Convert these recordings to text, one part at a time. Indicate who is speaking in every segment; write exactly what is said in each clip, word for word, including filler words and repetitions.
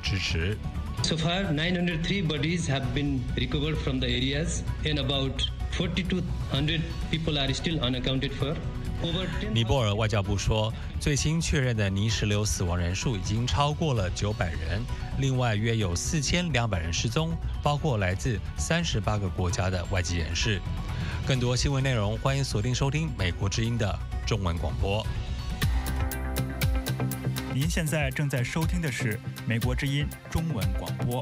Speaker 1: 支持。
Speaker 2: So far, nine hundred three bodies have been recovered from the areas, and about forty-two hundred people are still unaccounted for.
Speaker 1: 尼泊尔外交部说，最新确认的泥石流死亡人数已经超过了九百人，另外约有四千两百人失踪，包括来自三十八个国家的外籍人士。更多新闻内容，欢迎锁定收听美国之音的中文广播。
Speaker 3: 您现在正在收听的是美国之音中文广播。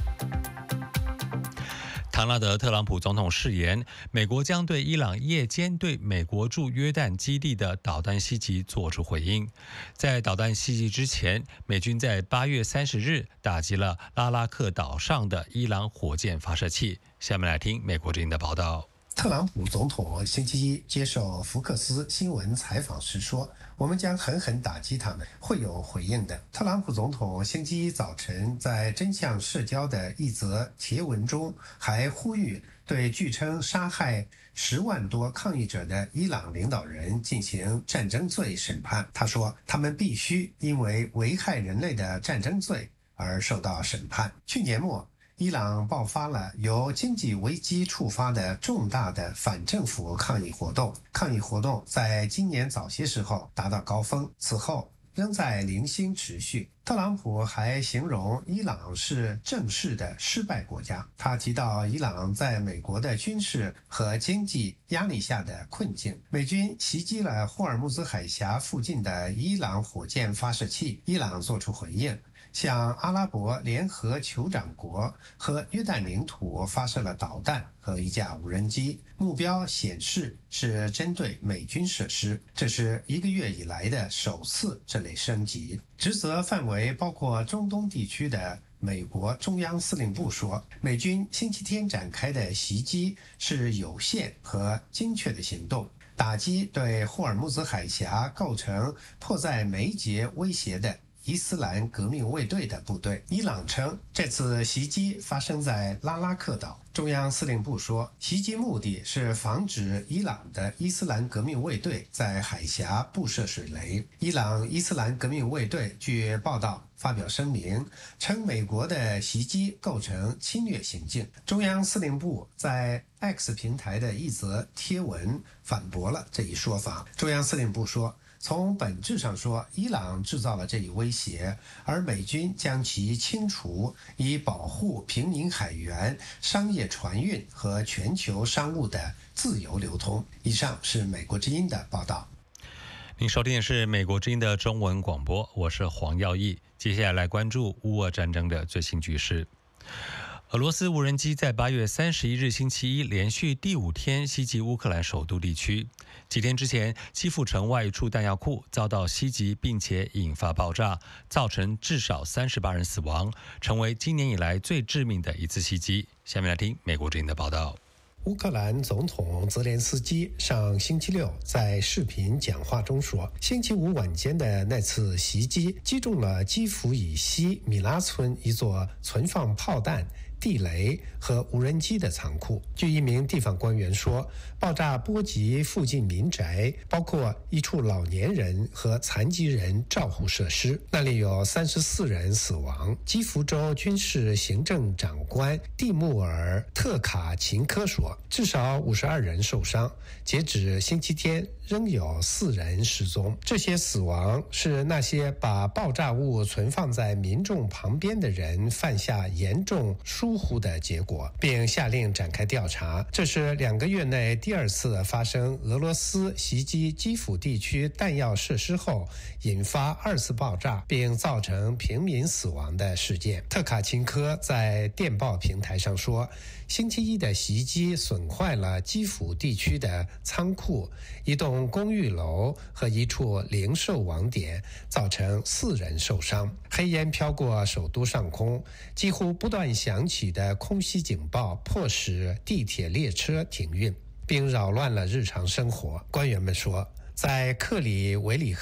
Speaker 1: 唐纳德·特朗普总统誓言，美国将对伊朗夜间对美国驻约旦基地的导弹袭击作出回应。在导弹袭击之前，美军在八月三十日打击了拉拉克岛上的伊朗火箭发射器。下面来听美国之音的报道。
Speaker 4: 特朗普总统星期一接受福克斯新闻采访时说，我们将狠狠打击他们，会有回应的。特朗普总统星期一早晨在真相社交的一则帖文中还呼吁对据称杀害十万多抗议者的伊朗领导人进行战争罪审判。他说，他们必须因为危害人类的战争罪而受到审判。去年末，伊朗爆发了由经济危机触发的重大的反政府抗议活动，抗议活动在今年早些时候达到高峰，此后仍在零星持续。特朗普还形容伊朗是正式的失败国家，他提到伊朗在美国的军事和经济压力下的困境。美军袭击了霍尔木兹海峡附近的伊朗火箭发射器，伊朗作出回应，向阿拉伯联合酋长国和约旦领土发射了导弹和一架无人机，目标显示是针对美军设施。这是一个月以来的首次这类升级。职责范围包括中东地区的美国中央司令部说，美军星期天展开的袭击是有限和精确的行动，打击对霍尔木兹海峡构成迫在眉睫威胁的伊斯兰革命卫队的部队。伊朗称这次袭击发生在拉拉克岛。中央司令部说，袭击目的是防止伊朗的伊斯兰革命卫队在海峡布设水雷。伊朗伊斯兰革命卫队据报道发表声明，称美国的袭击构成侵略行径。中央司令部在 X 平台的一则贴文反驳了这一说法。中央司令部说，从本质上说，伊朗制造了这一威胁，而美军将其清除，以保护平民海员、商业船运和全球商务的自由流通。以上是美国之音的报道。
Speaker 1: 您收听的是美国之音的中文广播，我是黄耀义。接下来来关注乌俄战争的最新局势。俄罗斯无人机在八月三十一日星期一连续第五天袭击乌克兰首都地区。几天之前，基辅城外一处弹药库遭到袭击，并且引发爆炸，造成至少三十八人死亡，成为今年以来最致命的一次袭击。下面来听美国之音的报道。
Speaker 4: 乌克兰总统泽连斯基上星期六在视频讲话中说，星期五晚间的那次袭击击中了基辅以西米拉村一座存放炮弹、地雷和无人机的仓库。据一名地方官员说，爆炸波及附近民宅，包括一处老年人和残疾人照护设施，那里有三十四人死亡。基辅州军事行政长官蒂穆尔特卡琴科说，至少五十二人受伤，截止星期天仍有四人失踪。这些死亡是那些把爆炸物存放在民众旁边的人犯下严重疏忽的结果，并下令展开调查。这是两个月内第二次发生俄罗斯袭击基辅地区弹药设施后引发二次爆炸并造成平民死亡的事件。特卡琴科在电报平台上说，星期一的袭击损坏了基辅地区的仓库、一栋公寓楼和一处零售网点，造成四人受伤。黑烟飘过首都上空，几乎不断响起的空袭警报迫使地铁列车停运，并扰乱了日常生活。官员们说，在克里维里赫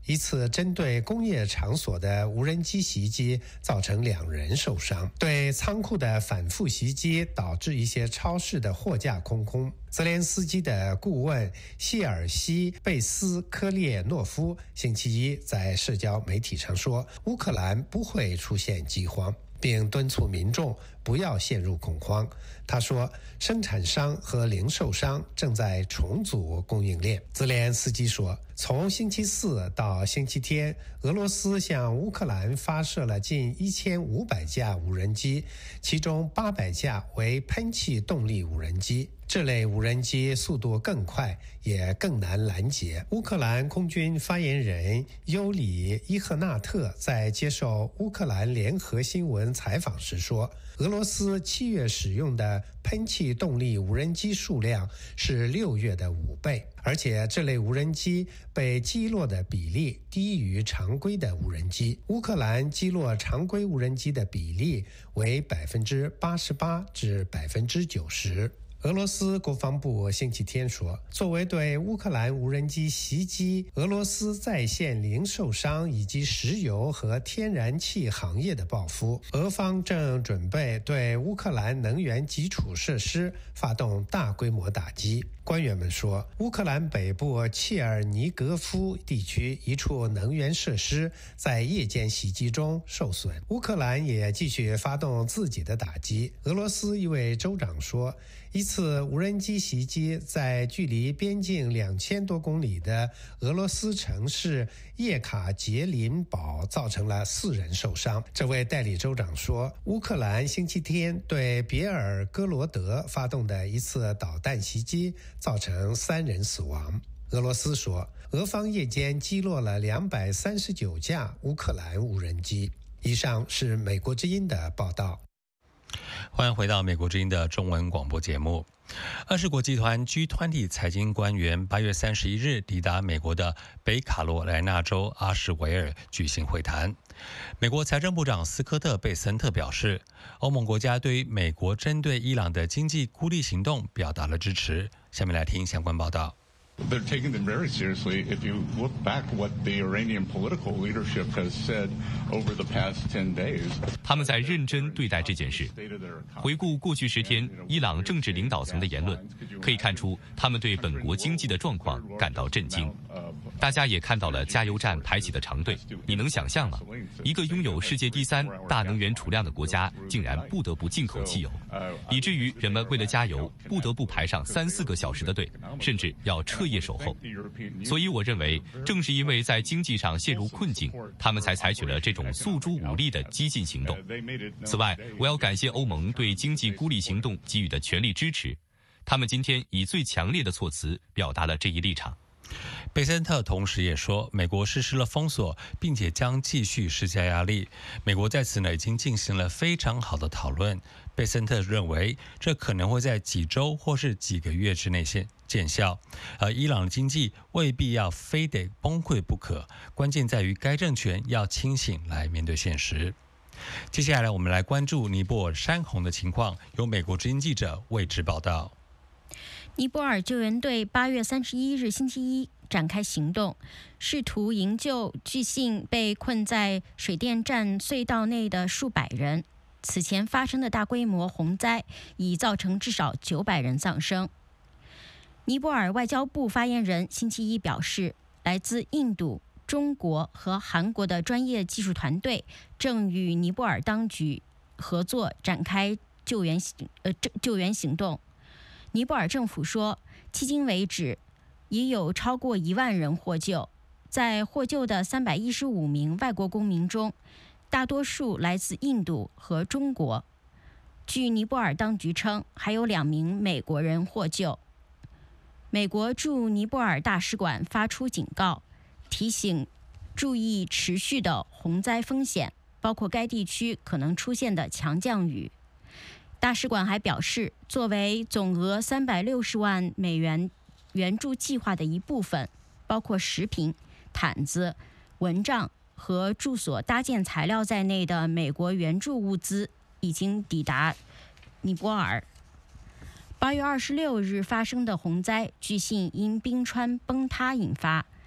Speaker 4: 一次针对工业场所的无人机袭击造成两人受伤，对仓库的反复袭击导致一些超市的货架空空。泽连斯基的顾问谢尔西·贝斯科列诺夫星期一在社交媒体上说，乌克兰不会出现饥荒，并敦促民众不要陷入恐慌。他说，生产商和零售商正在重组供应链。泽连斯基说，从星期四到星期天，俄罗斯向乌克兰发射了近一千五百架无人机，其中八百架为喷气动力无人机。这类无人机速度更快，也更难拦截。乌克兰空军发言人尤里伊赫纳特在接受乌克兰联合新闻采访时说，俄罗斯七月使用的喷气动力无人机数量是六月的五倍，而且这类无人机被击落的比例低于常规的无人机。乌克兰击落常规无人机的比例为百分之八十八至百分之九十。俄罗斯国防部星期天说，作为对乌克兰无人机袭击俄罗斯在线零售商以及石油和天然气行业的报复，俄方正准备对乌克兰能源基础设施发动大规模打击。官员们说，乌克兰北部切尔尼格夫地区一处能源设施在夜间袭击中受损。乌克兰也继续发动自己的打击。俄罗斯一位州长说，一次无人机袭击在距离边境两千多公里的俄罗斯城市叶卡捷琳堡造成了四人受伤。这位代理州长说，乌克兰星期天对别尔哥罗德发动的一次导弹袭击造成三人死亡。俄罗斯说，俄方夜间击落了两百三十九架乌克兰无人机。以上是美国之音的报道。
Speaker 1: 欢迎回到美国之音的中文广播节目。二十国集团 G 二十 财经官员八月三十一日抵达美国的北卡罗来纳州阿什维尔举行会谈。美国财政部长斯科特·贝森特表示，欧盟国家对于美国针对伊朗的经济孤立行动表达了支持。下面来听相关报道。
Speaker 5: They're taking them very seriously. If you look back what the Iranian political leadership has said over the past ten days,
Speaker 6: 他们在认真对待这件事。回顾过去十天伊朗政治领导层的言论，可以看出他们对本国经济的状况感到震惊。大家也看到了加油站排起的长队，你能想象吗？一个拥有世界第三大能源储量的国家，竟然不得不进口汽油，以至于人们为了加油不得不排上三四个小时的队，甚至要彻夜守候。所以我认为，正是因为在经济上陷入困境，他们才采取了这种诉诸武力的激进行动。此外，我要感谢欧盟对经济孤立行动给予的全力支持，他们今天以最强烈的措辞表达了这一立场。
Speaker 1: 贝森特同时也说，美国实施了封锁，并且将继续施加压力。美国在此呢已经进行了非常好的讨论。贝森特认为，这可能会在几周或是几个月之内见效。而伊朗的经济未必要非得崩溃不可，关键在于该政权要清醒来面对现实。接下来我们来关注尼泊尔山洪的情况，由美国之音记者为之报道。
Speaker 7: 尼泊尔救援队八月三十一日星期一展开行动，试图营救据信被困在水电站隧道内的数百人。此前发生的大规模洪灾已造成至少九百人丧生。尼泊尔外交部发言人星期一表示，来自印度、中国和韩国的专业技术团队正与尼泊尔当局合作展开救援呃救援行动。尼泊尔政府说，迄今为止已有超过一万人获救。在获救的三百一十五名外国公民中，大多数来自印度和中国。据尼泊尔当局称，还有两名美国人获救。美国驻尼泊尔大使馆发出警告，提醒注意持续的洪灾风险，包括该地区可能出现的强降雨。大使馆还表示，作为总额三百六十万美元援助计划的一部分，包括食品、毯子、蚊帐和住所搭建材料在内的美国援助物资已经抵达尼泊尔。八月二十六日发生的洪灾，据信因冰川崩塌引发，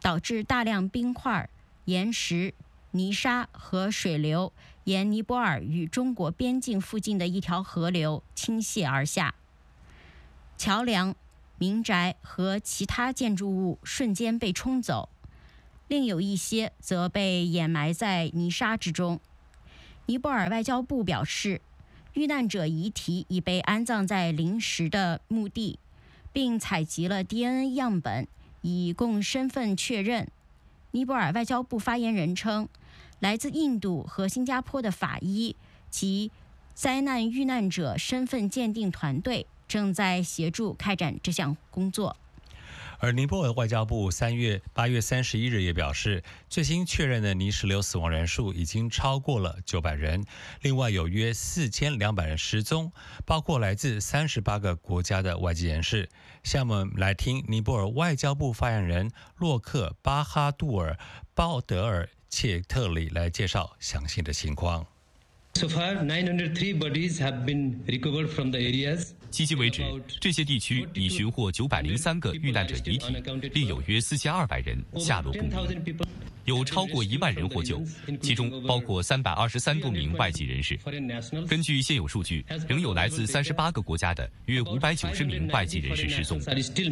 Speaker 7: 导致大量冰块、岩石、泥沙和水流沿尼泊尔与中国边境附近的一条河流倾泻而下，桥梁、民宅和其他建筑物瞬间被冲走，另有一些则被掩埋在泥沙之中。尼泊尔外交部表示，遇难者遗体已被安葬在临时的墓地，并采集了 D N A 样本以供身份确认。尼泊尔外交部发言人称，来自印度和新加坡的法医及灾难遇难者身份鉴定团队正在协助开展这项工作。
Speaker 1: 而尼泊尔外交部三月八月三十一日也表示，最新确认的泥石流死亡人数已经超过了九百人，另外有约四千两百人失踪，包括来自三十八个国家的外籍人士。下面来听尼泊尔外交部发言人洛克巴哈杜尔鲍德尔切特里来介绍详细的情况。
Speaker 2: So far, nine hundred three bodies have been recovered from the areas.
Speaker 6: 迄今为止，这些地区已寻获九百零三个遇难者遗体，另有约四千二百人下落不明，有超过一万人获救，其中包括三百二十三多名外籍人士。根据现有数据，仍有来自三十八个国家的约五百九十名外籍人士失踪。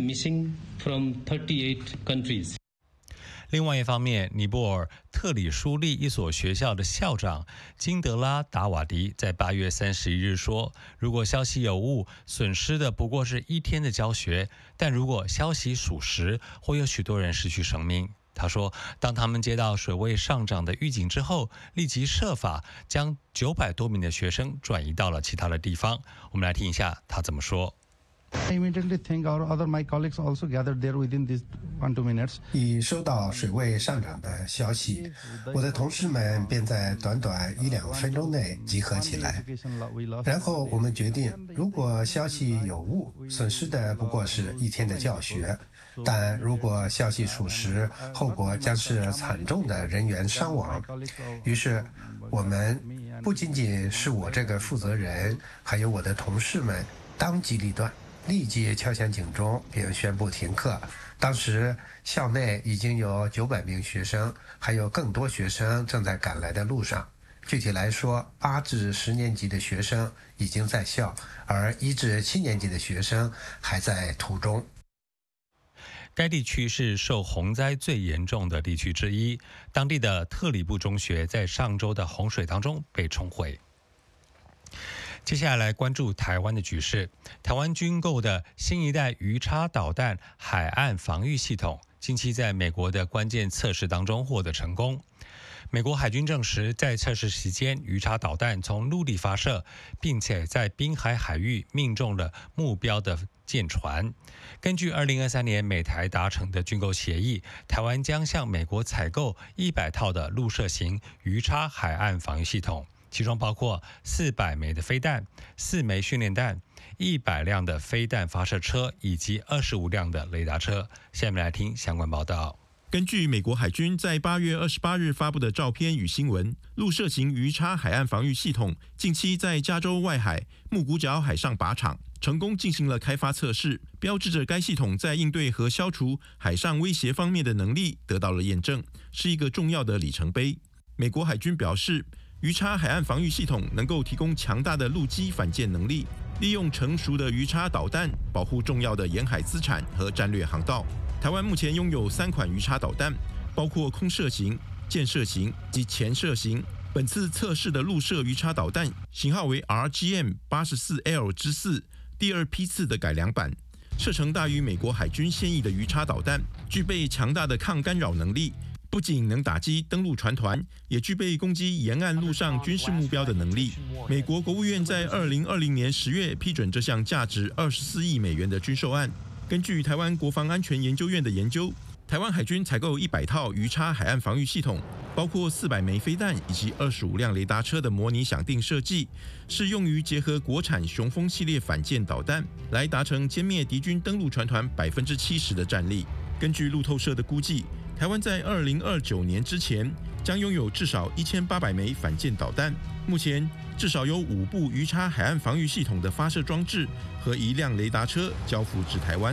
Speaker 1: 另外一方面，尼泊尔特里舒利一所学校的校长金德拉达瓦迪在八月三十一日说，如果消息有误，损失的不过是一天的教学，但如果消息属实，会有许多人失去生命。他说，当他们接到水位上涨的预警之后，立即设法将九百多名的学生转移到了其他的地方。我们来听一下他怎么说。
Speaker 8: I immediately think our other my colleagues also gathered there within these one two minutes.
Speaker 4: 已收到水位上涨的消息，我的同事们便在短短一两分钟内集合起来，然后我们决定，如果消息有误，损失的不过是一天的教学，但如果消息属实，后果将是惨重的人员伤亡。于是，我们不仅仅是我这个负责人，还有我的同事们当机立断。立即敲响警钟，并宣布停课。当时校内已经有九百名学生，还有更多学生正在赶来的路上。具体来说，八至十年级的学生已经在校，而一至七年级的学生还在途中。
Speaker 1: 该地区是受洪灾最严重的地区之一，当地的特里布中学在上周的洪水当中被冲毁。接下来关注台湾的局势。台湾军购的新一代鱼叉导弹海岸防御系统，近期在美国的关键测试当中获得成功。美国海军证实，在测试期间，鱼叉导弹从陆地发射，并且在滨海海域命中了目标的舰船。根据二零二三年美台达成的军购协议，台湾将向美国采购一百套的陆射型鱼叉海岸防御系统。其中包括四百枚的飞弹、四枚训练弹、一百辆的飞弹发射车以及二十五辆的雷达车。下面来听相关报道。
Speaker 9: 根据美国海军在八月二十八日发布的照片与新闻，陆射型鱼叉海岸防御系统近期在加州外海木谷角海上靶场成功进行了开发测试，标志着该系统在应对和消除海上威胁方面的能力得到了验证，是一个重要的里程碑。美国海军表示，鱼叉海岸防御系统能够提供强大的陆基反舰能力，利用成熟的鱼叉导弹保护重要的沿海资产和战略航道。台湾目前拥有三款鱼叉导弹，包括空射型、舰射型及潜射型。本次测试的陆射鱼叉导弹型号为 R G M 八十四 L 之四，第二批次的改良版，射程大于美国海军现役的鱼叉导弹，具备强大的抗干扰能力。不仅能打击登陆船团，也具备攻击沿岸陆上军事目标的能力。美国国务院在二零二零年十月批准这项价值二十四亿美元的军售案。根据台湾国防安全研究院的研究，台湾海军采购一百套鱼叉海岸防御系统，包括四百枚飞弹以及二十五辆雷达车的模拟想定设计，是用于结合国产雄风系列反舰导弹，来达成歼灭敌军登陆船团百分之七十的战力。根据路透社的估计，台湾在二零二九年之前将拥有至少一千八百枚反舰导弹。目前至少有五部鱼叉海岸防御系统的发射装置和一辆雷达车交付至台湾。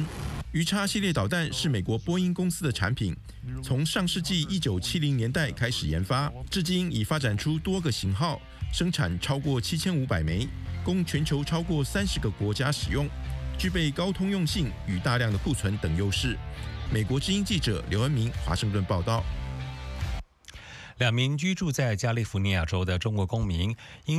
Speaker 9: 鱼叉系列导弹是美国波音公司的产品，从上世纪一九七零年代开始研发，至今已发展出多个型号，生产超过七千五百枚，供全球超过三十个国家使用，具备高通用性与大量的库存等优势。美国之音记者刘恩明华盛顿报道。
Speaker 1: 两名居住在加利福尼亚州的中国公民因